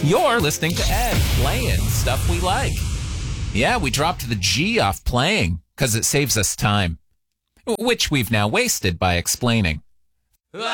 You're listening to Ed, playing stuff we like. Yeah, we dropped the G off playing because it saves us time, which we've now wasted by explaining.